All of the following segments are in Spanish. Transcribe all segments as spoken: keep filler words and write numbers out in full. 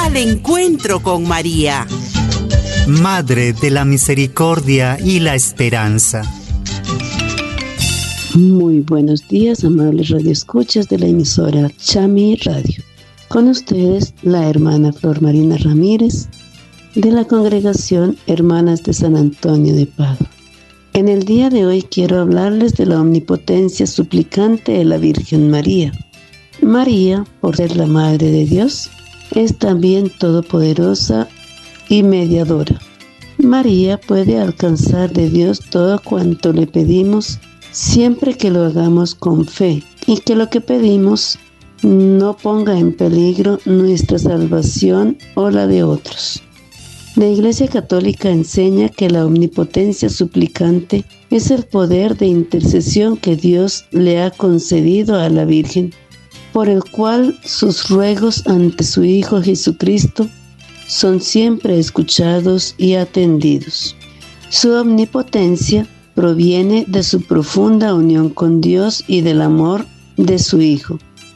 al encuentro con María. Madre de la misericordia y la esperanza. Muy buenos días, amables radioescuchas de la emisora Chami Radio. Con ustedes, la hermana Flor Marina Ramírez, de la congregación Hermanas de San Antonio de Padua. En el día de hoy quiero hablarles de la omnipotencia suplicante de la Virgen María. María, por ser la Madre de Dios, es también todopoderosa y mediadora. María puede alcanzar de Dios todo cuanto le pedimos, siempre que lo hagamos con fe y que lo que pedimos no ponga en peligro nuestra salvación o la de otros. La Iglesia Católica enseña que la omnipotencia suplicante es el poder de intercesión que Dios le ha concedido a la Virgen, por el cual sus ruegos ante su Hijo Jesucristo son siempre escuchados y atendidos. Su omnipotencia proviene de su profunda unión con Dios y del amor de su Hijo,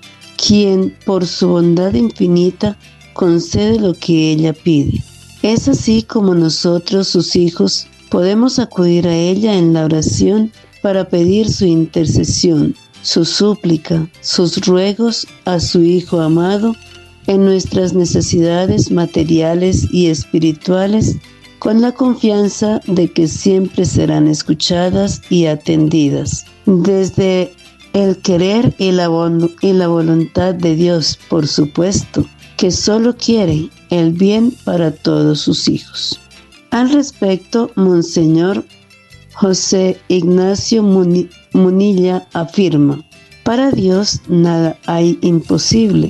quien por su bondad infinita concede lo que ella pide. Es así como nosotros, sus hijos, podemos acudir a ella en la oración para pedir su intercesión, su súplica, sus ruegos a su Hijo amado en nuestras necesidades materiales y espirituales, con la confianza de que siempre serán escuchadas y atendidas. Desde el querer y la, y la voluntad de Dios, por supuesto, que solo quiere el bien para todos sus hijos. Al respecto, Monseñor José Ignacio Muni- Munilla afirma: para Dios nada hay imposible,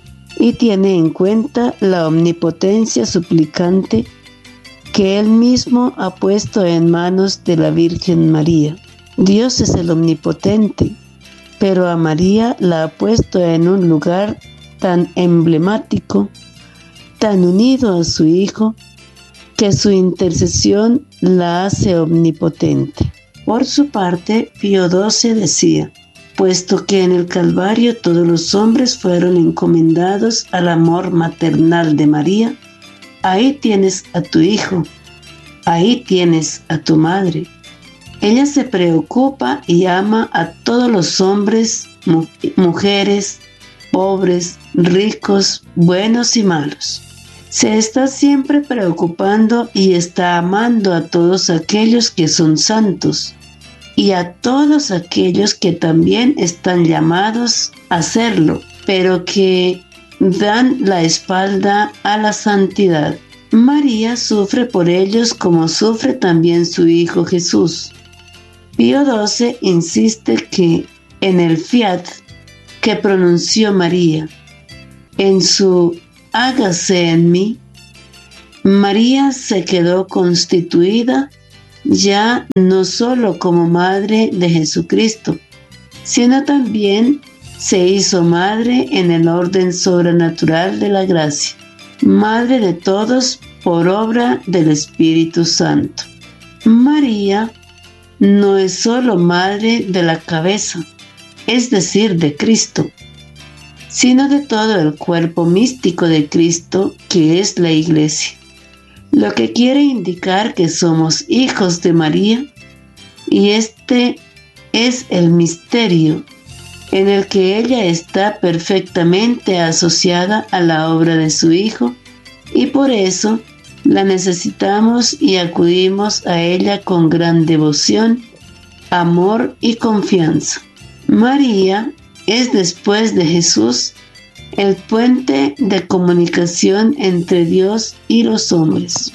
y tiene en cuenta la omnipotencia suplicante que Él mismo ha puesto en manos de la Virgen María. Dios es el omnipotente, pero a María la ha puesto en un lugar tan emblemático, tan unido a su Hijo, que su intercesión la hace omnipotente. Por su parte, Pío doce decía: puesto que en el Calvario todos los hombres fueron encomendados al amor maternal de María, ahí tienes a tu Hijo, ahí tienes a tu Madre. Ella se preocupa y ama a todos los hombres, mu- mujeres, pobres, ricos, buenos y malos. Se está siempre preocupando y está amando a todos aquellos que son santos y a todos aquellos que también están llamados a serlo, pero que dan la espalda a la santidad. María sufre por ellos como sufre también su Hijo Jesús. Pío doce insiste que en el fiat que pronunció María, en su hágase en mí, María se quedó constituida ya no solo como madre de Jesucristo, sino también se hizo madre en el orden sobrenatural de la gracia, madre de todos por obra del Espíritu Santo. María no es solo madre de la cabeza, es decir, de Cristo, sino de todo el cuerpo místico de Cristo, que es la Iglesia, lo que quiere indicar que somos hijos de María, y este es el misterio en el que ella está perfectamente asociada a la obra de su Hijo, y por eso la necesitamos y acudimos a ella con gran devoción, amor y confianza. María es, después de Jesús, el puente de comunicación entre Dios y los hombres.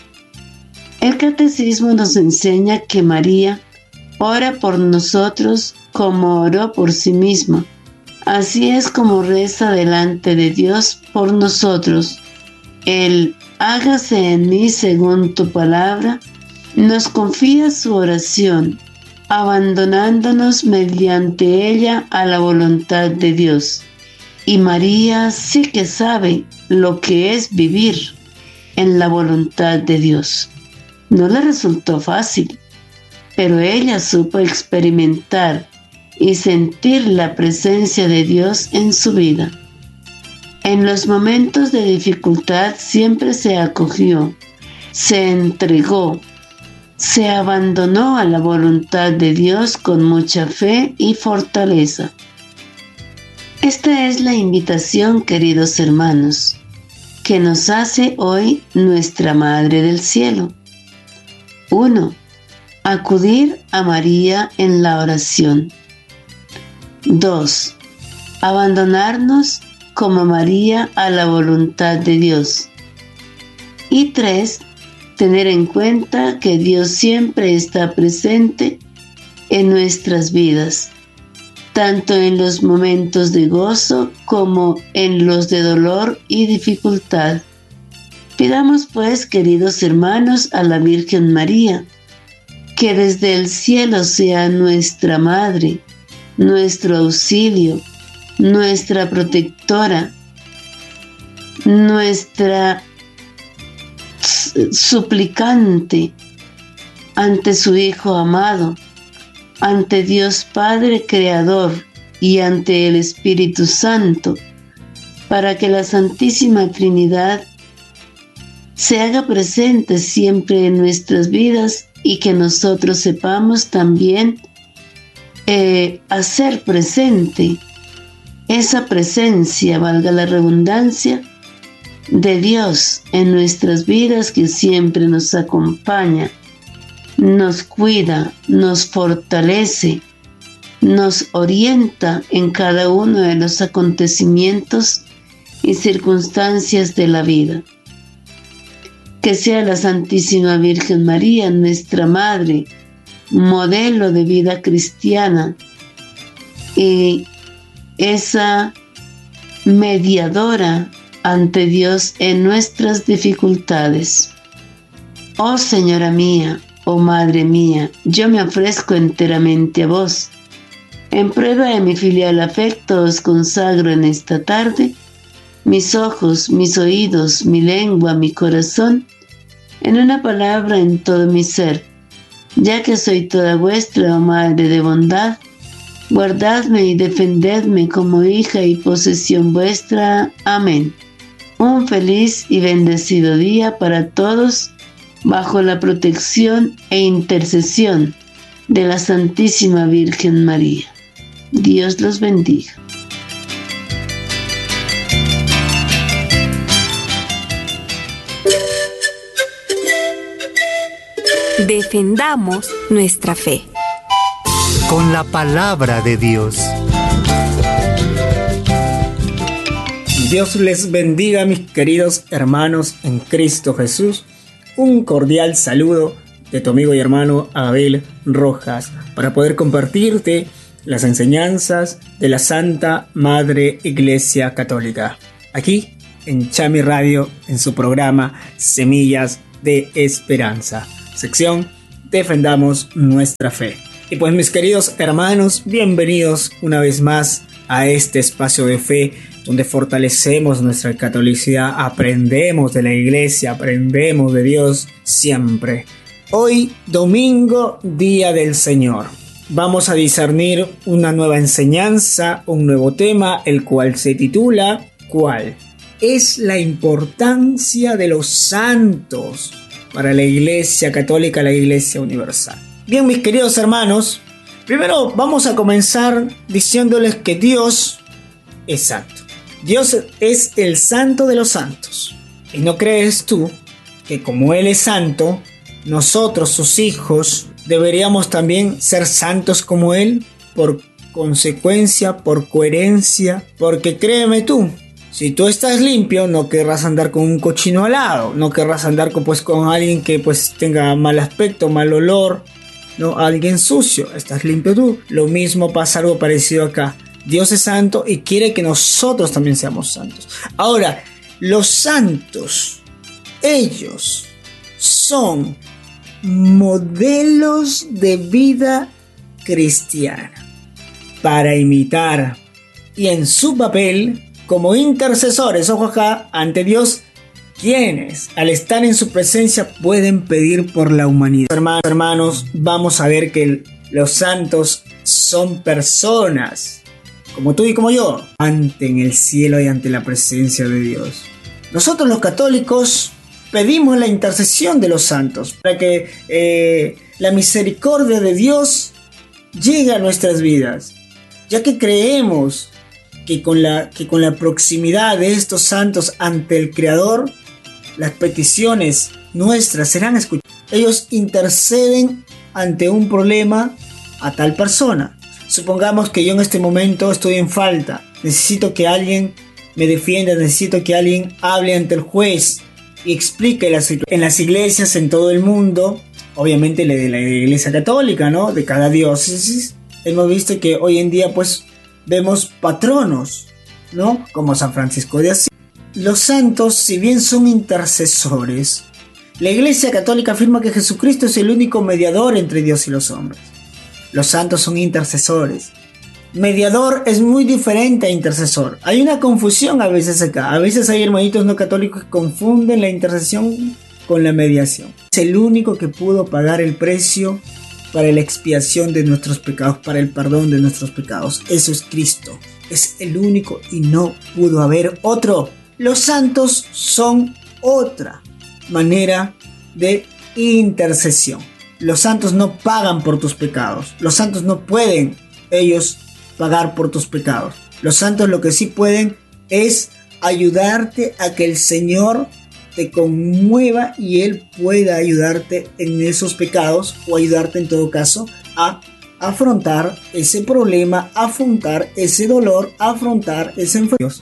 El Catecismo nos enseña que María ora por nosotros como oró por sí misma. Así es como reza delante de Dios por nosotros. El hágase en mí según tu palabra nos confía su oración, abandonándonos mediante ella a la voluntad de Dios. Y María sí que sabe lo que es vivir en la voluntad de Dios. No le resultó fácil, pero ella supo experimentar y sentir la presencia de Dios en su vida. En los momentos de dificultad siempre se acogió, se entregó, se abandonó a la voluntad de Dios con mucha fe y fortaleza. Esta es la invitación, queridos hermanos, que nos hace hoy nuestra Madre del Cielo. uno. Acudir a María en la oración. dos. Abandonarnos como María a la voluntad de Dios. Y tres. Tener en cuenta que Dios siempre está presente en nuestras vidas, tanto en los momentos de gozo como en los de dolor y dificultad. Pidamos pues, queridos hermanos, a la Virgen María, que desde el cielo sea nuestra Madre, nuestro auxilio, nuestra protectora, nuestra suplicante ante su Hijo amado, ante Dios Padre Creador y ante el Espíritu Santo, para que la Santísima Trinidad se haga presente siempre en nuestras vidas y que nosotros sepamos también eh, hacer presente esa presencia, valga la redundancia, de Dios en nuestras vidas, que siempre nos acompaña, nos cuida, nos fortalece, nos orienta en cada uno de los acontecimientos y circunstancias de la vida. Que sea la Santísima Virgen María, nuestra Madre, modelo de vida cristiana y esa mediadora ante Dios en nuestras dificultades. Oh Señora mía, oh Madre mía, yo me ofrezco enteramente a vos. En prueba de mi filial afecto os consagro en esta tarde mis ojos, mis oídos, mi lengua, mi corazón, en una palabra, en todo mi ser, ya que soy toda vuestra, oh Madre de bondad. Guardadme y defendedme como hija y posesión vuestra. Amén. Un feliz y bendecido día para todos, bajo la protección e intercesión de la Santísima Virgen María. Dios los bendiga. Defendamos nuestra fe. Con la palabra de Dios. Dios les bendiga, mis queridos hermanos en Cristo Jesús. Un cordial saludo de tu amigo y hermano Abel Rojas para poder compartirte las enseñanzas de la Santa Madre Iglesia Católica. Aquí en Chami Radio, en su programa Semillas de Esperanza, sección Defendamos nuestra fe. Y pues, mis queridos hermanos, bienvenidos una vez más a este espacio de fe donde fortalecemos nuestra catolicidad, aprendemos de la Iglesia, aprendemos de Dios siempre. Hoy, domingo, Día del Señor, vamos a discernir una nueva enseñanza, un nuevo tema, el cual se titula ¿Cuál es la importancia de los santos para la Iglesia Católica, la Iglesia Universal? Bien, mis queridos hermanos, primero vamos a comenzar diciéndoles que Dios es santo. Dios es el santo de los santos. ¿Y no crees tú que como Él es santo, nosotros, sus hijos, deberíamos también ser santos como Él? Por consecuencia, por coherencia, porque créeme tú, si tú estás limpio, no querrás andar con un cochino al lado, no querrás andar con, pues, con alguien que pues tenga mal aspecto, mal olor, no, alguien sucio. Estás limpio tú. Lo mismo pasa, algo parecido acá. Dios es santo y quiere que nosotros también seamos santos. Ahora, los santos, ellos son modelos de vida cristiana para imitar, y en su papel como intercesores, ojo acá, ante Dios, quienes al estar en su presencia pueden pedir por la humanidad. Hermanos, hermanos, vamos a ver que los santos son personas como tú y como yo, ante en el cielo y ante la presencia de Dios. Nosotros los católicos pedimos la intercesión de los santos para que eh, la misericordia de Dios llegue a nuestras vidas, ya que creemos que con la, que con la proximidad de estos santos ante el Creador, las peticiones nuestras serán escuchadas. Ellos interceden ante un problema a tal persona. Supongamos que yo en este momento estoy en falta, necesito que alguien me defienda, necesito que alguien hable ante el juez y explique la situación. En las iglesias en todo el mundo, obviamente de la iglesia católica, ¿no? De cada diócesis, hemos visto que hoy en día pues vemos patronos, ¿no? Como San Francisco de Asís. Los santos, si bien son intercesores, la iglesia católica afirma que Jesucristo es el único mediador entre Dios y los hombres. Los santos son intercesores. Mediador es muy diferente a intercesor. Hay una confusión a veces acá. A veces hay hermanitos no católicos que confunden la intercesión con la mediación. Es el único que pudo pagar el precio para la expiación de nuestros pecados, para el perdón de nuestros pecados. Eso es Cristo. Es el único y no pudo haber otro. Los santos son otra manera de intercesión. Los santos no pagan por tus pecados. Los santos no pueden ellos pagar por tus pecados. Los santos lo que sí pueden es ayudarte a que el Señor te conmueva y Él pueda ayudarte en esos pecados, o ayudarte en todo caso a afrontar ese problema, afrontar ese dolor, afrontar ese enfermedad.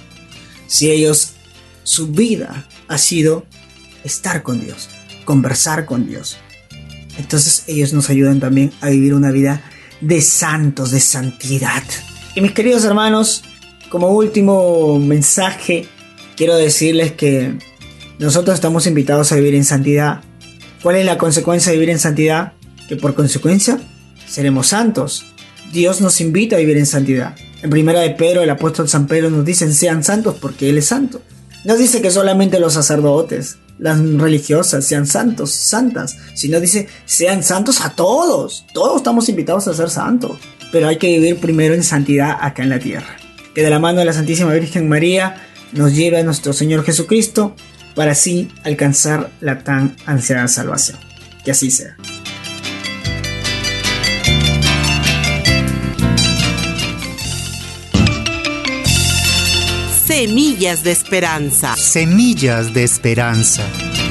Si ellos, su vida ha sido estar con Dios, conversar con Dios, entonces ellos nos ayudan también a vivir una vida de santos, de santidad. Y mis queridos hermanos, como último mensaje, quiero decirles que nosotros estamos invitados a vivir en santidad. ¿Cuál es la consecuencia de vivir en santidad? Que por consecuencia seremos santos. Dios nos invita a vivir en santidad. En primera de Pedro, el apóstol San Pedro nos dice: sean santos porque Él es santo. No dice que solamente los sacerdotes, las religiosas sean santos, santas, sino dice sean santos a todos. Todos estamos invitados a ser santos, pero hay que vivir primero en santidad acá en la tierra. Que de la mano de la Santísima Virgen María nos lleve a nuestro Señor Jesucristo para así alcanzar la tan ansiada salvación. Que así sea. Semillas de esperanza. Semillas de esperanza.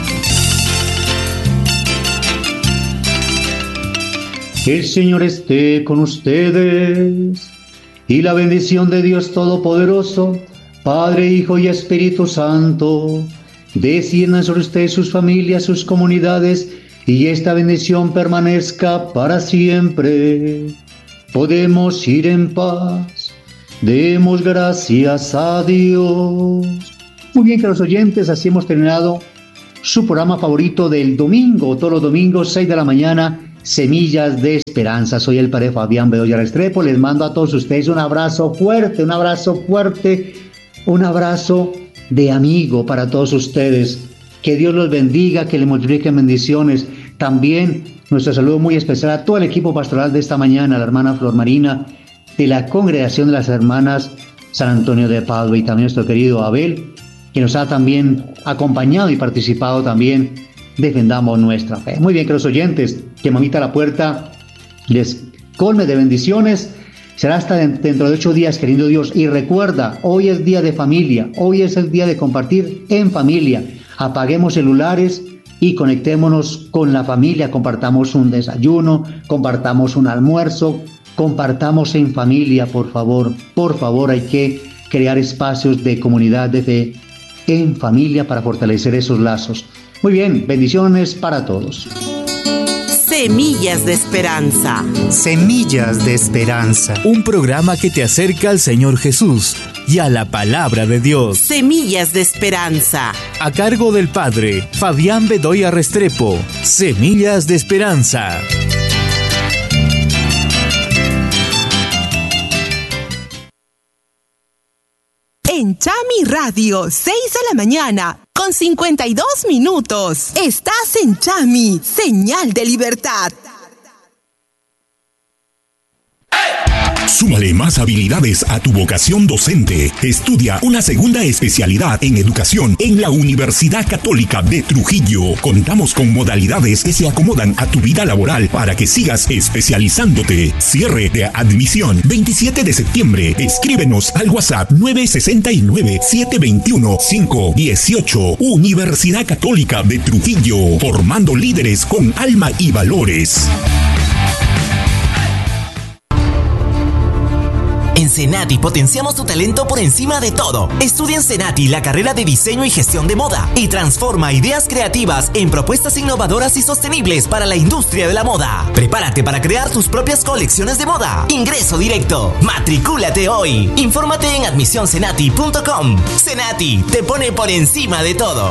El Señor esté con ustedes, y la bendición de Dios Todopoderoso, Padre, Hijo y Espíritu Santo, desciendan sobre ustedes, sus familias, sus comunidades, y esta bendición permanezca para siempre. Podemos ir en paz. Demos gracias a Dios. Muy bien, queridos oyentes, así hemos terminado su programa favorito del domingo, todos los domingos, seis de la mañana, Semillas de Esperanza. Soy el padre Fabián Bedoya Restrepo. Les mando a todos ustedes un abrazo fuerte, un abrazo fuerte, un abrazo de amigo para todos ustedes. Que Dios los bendiga, que les multipliquen bendiciones. También nuestro saludo muy especial a todo el equipo pastoral de esta mañana, a la hermana Flor Marina, de la Congregación de las Hermanas San Antonio de Padua, y también nuestro querido Abel, que nos ha también acompañado y participado también. Defendamos nuestra fe. Muy bien, queridos oyentes, que Mamita La Puerta les colme de bendiciones. Será hasta dentro de ocho días, querido Dios. Y recuerda, hoy es día de familia, hoy es el día de compartir en familia. Apaguemos celulares y conectémonos con la familia, compartamos un desayuno, compartamos un almuerzo, compartamos en familia, por favor, por favor, hay que crear espacios de comunidad de fe en familia para fortalecer esos lazos. Muy bien, bendiciones para todos. Semillas de esperanza. Semillas de esperanza. Un programa que te acerca al Señor Jesús y a la palabra de Dios. Semillas de esperanza. A cargo del padre Fabián Bedoya Restrepo. Semillas de esperanza. En Chami Radio, seis de la mañana, con cincuenta y dos minutos. Estás en Chami, señal de libertad. Súmale más habilidades a tu vocación docente. Estudia una segunda especialidad en educación en la Universidad Católica de Trujillo. Contamos con modalidades que se acomodan a tu vida laboral para que sigas especializándote. Cierre de admisión veintisiete de septiembre. Escríbenos al WhatsApp nueve seis nueve, siete dos uno, cinco uno ocho. Universidad Católica de Trujillo, formando líderes con alma y valores. En Senati potenciamos tu talento por encima de todo. Estudia en Senati la carrera de diseño y gestión de moda y transforma ideas creativas en propuestas innovadoras y sostenibles para la industria de la moda. Prepárate para crear tus propias colecciones de moda. Ingreso directo. Matricúlate hoy. Infórmate en admisión senati punto com. Senati te pone por encima de todo.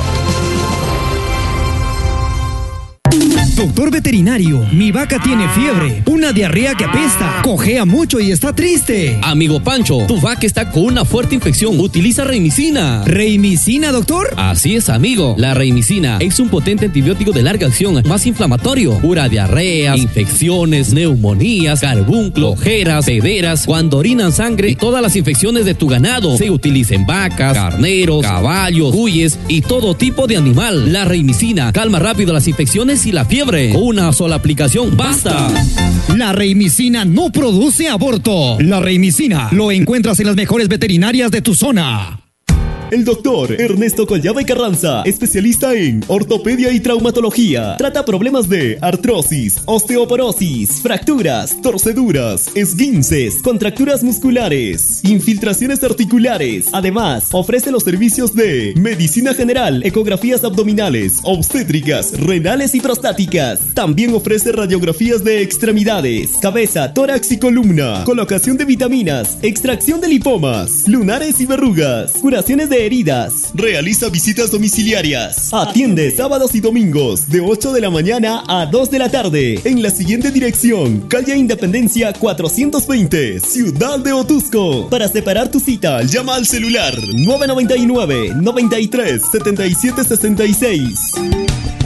Doctor veterinario, mi vaca tiene fiebre, una diarrea que apesta, cojea mucho y está triste. Amigo Pancho, tu vaca está con una fuerte infección. Utiliza Reimicina. ¿Reimicina, doctor? Así es, amigo. La Reimicina es un potente antibiótico de larga acción, más inflamatorio. Cura diarreas, infecciones, neumonías, carbunclo, ojeras, pederas, cuando orinan sangre y todas las infecciones de tu ganado. Se utiliza en vacas, carneros, caballos, cuyes y todo tipo de animal. La Reimicina calma rápido las infecciones y la fiebre. Una sola aplicación basta. La Reimicina no produce aborto. La Reimicina lo encuentras en las mejores veterinarias de tu zona. El doctor Ernesto Collada y Carranza, especialista en ortopedia y traumatología. Trata problemas de artrosis, osteoporosis, fracturas, torceduras, esguinces, contracturas musculares, infiltraciones articulares. Además, ofrece los servicios de medicina general, ecografías abdominales, obstétricas, renales y prostáticas. También ofrece radiografías de extremidades, cabeza, tórax y columna, colocación de vitaminas, extracción de lipomas, lunares y verrugas, curaciones de heridas. Realiza visitas domiciliarias. Atiende sábados y domingos de ocho de la mañana a dos de la tarde en la siguiente dirección: calle Independencia cuatrocientos veinte, Ciudad de Otusco. Para separar tu cita, llama al celular nueve nueve nueve, noventa y tres, setenta y siete sesenta y seis.